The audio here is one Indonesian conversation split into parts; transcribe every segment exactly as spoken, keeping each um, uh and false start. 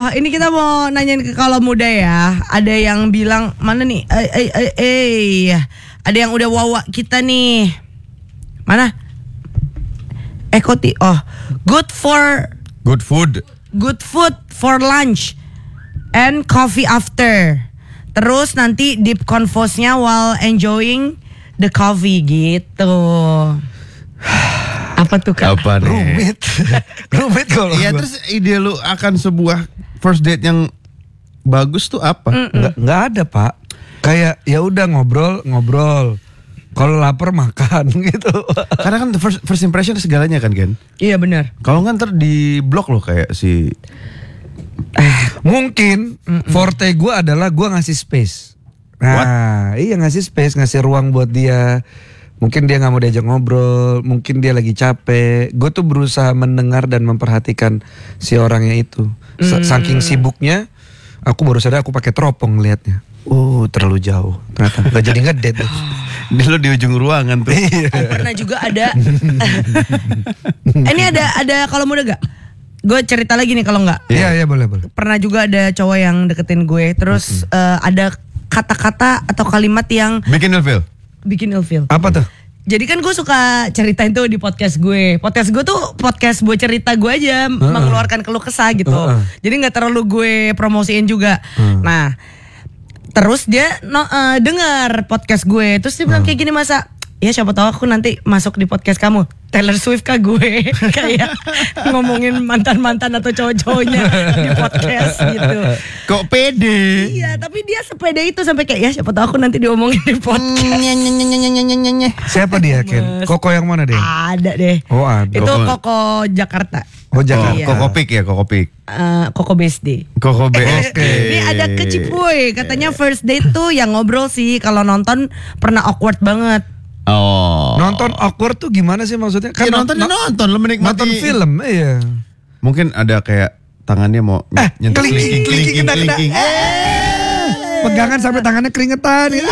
ini kita mau nanyain ke kalau muda ya. Ada yang bilang mana nih? Eh, eh, eh, eh. Ada yang udah wawa kita nih. Mana? Eh Koti. Oh, good for good food. Good food for lunch and coffee after. Terus nanti deep convosnya while enjoying the coffee gitu. Apa tuh Kak? Apa nih? Rumit. Rumit kalau Iya, terus ide lu akan sebuah first date yang bagus tuh apa? nggak nggak ada Pak. Kayak ya udah ngobrol ngobrol. Kalau lapar makan gitu. Karena kan the first, first impression segalanya kan Ken. Iya benar. Kalau nggak ntar di blok loh kayak si. Mungkin forte gue adalah gue ngasih space. Nah, iya ngasih space, ngasih ruang buat dia. Mungkin dia nggak mau diajak ngobrol, mungkin dia lagi capek. Gue tuh berusaha mendengar dan memperhatikan si orangnya itu. S- Saking sibuknya, aku baru sadar aku pakai teropong ngelihatnya. Oh, terlalu jauh. Ternyata nggak jadi ngedate. Dia lo di ujung ruangan tuh. Oh, pernah juga ada. Ini ada ada kalau muda gak? Gue cerita lagi nih kalau nggak. Iya iya boleh boleh. Pernah juga ada cowok yang deketin gue, terus eh, ada kata-kata atau kalimat yang Bikin ilfil. bikin ilfil. Apa tuh? Jadi kan gue suka ceritain tuh di podcast gue. Podcast gue tuh podcast buat cerita gue aja, mengeluarkan keluh kesah gitu. Uh-uh. Jadi nggak terlalu gue promosiin juga. Nah, terus dia no, eh, dengar podcast gue, terus dia bilang kayak gini, masa ya siapa tahu aku nanti masuk di podcast kamu. Taylor Swift kah gue kayak ngomongin mantan-mantan atau cowok-cowoknya di podcast gitu. Kok pede? Iya, tapi dia sepede itu sampai kayak ya siapa tahu aku nanti diomongin di podcast. Siapa dia Ken? Koko yang mana dia? Ada deh. Oh ada. Itu Koko. Koko Jakarta. Oh Oh, jangan. Iya. kokopik ya, kokopik. Eh, Koko B S D. Koko B S D. Ini ada ke Cipuy, katanya first date tuh yang ngobrol sih, kalau nonton pernah awkward banget. Oh. Nonton awkward tuh gimana sih maksudnya? Kan non- nonton non- nonton lo menikmati. nonton film, iya. Mungkin ada kayak tangannya mau Eh, nyentuh kelingking, kelingking, kena, kena. kelingking. Pegangan sampai tangannya keringetan gitu.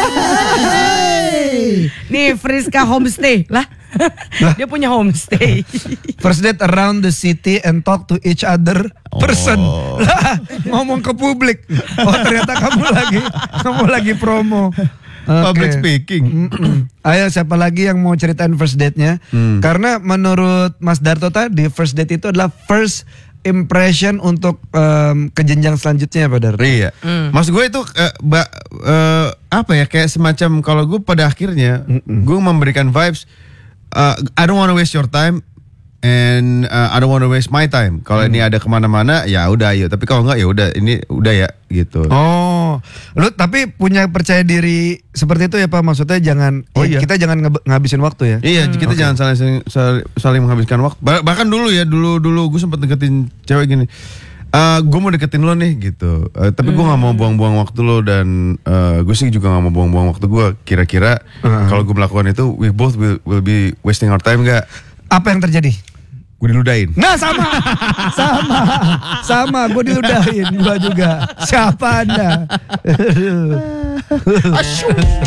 Nih Friska homestay lah. Dia punya homestay. First date around the city and talk to each other person. Lah, ngomong ke publik. Oh ternyata kamu lagi kamu lagi promo. Public Oke. speaking. Mm-mm. Ayo siapa lagi yang mau ceritain first date-nya? Hmm. Karena menurut Mas Darto tadi first date itu adalah first impression untuk em, ke jenjang selanjutnya Pak Darto. Iya. Maksud gue itu eh, ba- eh, apa ya, kayak semacam kalau gue pada akhirnya gue memberikan vibes uh, I don't want to waste your time and uh, I don't want to waste my time. Kalau ini ada kemana-mana ya udah ayo. Tapi kalau enggak ya udah ini udah ya gitu. Oh, lu tapi punya percaya diri seperti itu ya Pak? Maksudnya jangan, Oh, ya, iya. kita jangan ngeb- ngabisin waktu ya? Iya, kita jangan saling, saling saling menghabiskan waktu. Bah- Bahkan dulu ya, dulu dulu gue sempat deketin cewek gini. Eh, gue mau deketin lo nih gitu. Eh, tapi gue nggak mau buang-buang waktu lo dan eh, gue sih juga nggak mau buang-buang waktu gue. Kira-kira kalau gue melakukan itu, we both will, will be wasting our time nggak? Apa yang terjadi? Gue diludahin. Nah sama, sama, sama. Gue diludahin, gue juga. Siapa Anda?